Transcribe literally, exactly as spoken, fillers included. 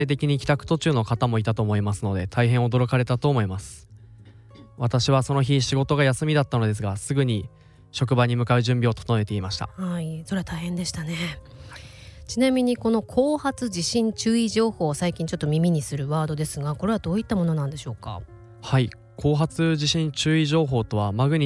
的に帰宅途中の方もいたと思いますので、大変驚かれたと思います。私はその日仕事が休みだったのですが、すぐに職場に向かう準備を整えていました。 はい、それは大変でしたね。ちなみにこの後発地震注意情報、最近ちょっと耳にするワードですが、これはどういったものなんでしょうか？ はい、後発地震注意情報とはマグニ